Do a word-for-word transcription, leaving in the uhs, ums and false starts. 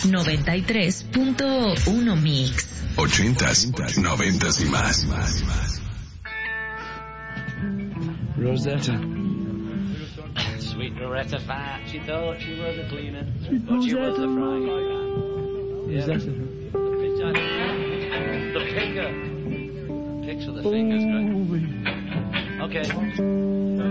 noventa y tres punto uno Mix. Ochentas, noventas y más. Rosetta. Sweet Loretta Fat, she thought she was a cleaner, but she was a frying pan. Yeah. The finger. Picture the fingers, great. Okay.